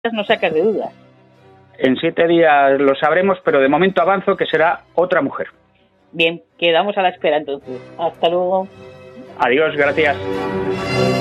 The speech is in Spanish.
no sacas de dudas. En 7 días lo sabremos, pero de momento avanzo que será otra mujer. Bien, quedamos a la espera entonces. Hasta luego. Adiós, gracias.